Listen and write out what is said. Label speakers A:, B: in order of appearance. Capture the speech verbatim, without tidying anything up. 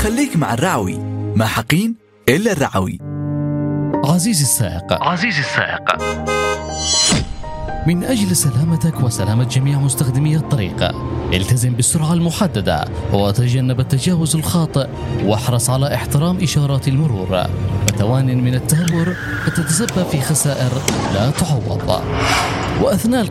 A: خليك مع الرعوي، ما حقين إلا الرعوي.
B: عزيزي السائق، عزيزي السائق، من أجل سلامتك وسلامة جميع مستخدمي الطريق، التزم بالسرعة المحددة وتجنب التجاوز الخاطئ، واحرص على احترام إشارات المرور، وتوان من التهور قد تتسبب في خسائر لا تعوض. وأثناء